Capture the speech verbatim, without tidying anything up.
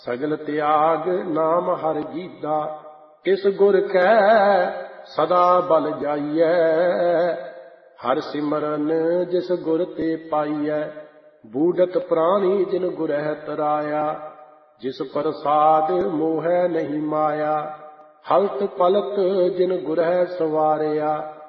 ਸਗਲ ਤਿਆਗ ਨਾਮ ਹਰਿ ਜੀਦਾ, ਇਸ ਗੁਰ ਕੈ ਸਦਾ ਬਲ ਜਾਈਐ। ਹਰ ਸਿਮਰਨ ਜਿਸ ਗੁਰ ਤੇ ਪਾਈਐ, ਬੂਢਤ ਪ੍ਰਾਣੀ ਜਿਨ ਗੁਰਹਿ ਤਰਾਇਆ। ਜਿਸ ਪ੍ਰਸਾਦ ਮੋਹੈ ਨਹੀਂ ਮਾਇਆ, ਹਲਤ ਪਲਤ ਜਿਨ ਗੁਰਹਿ ਸਵਾਰਿਆ।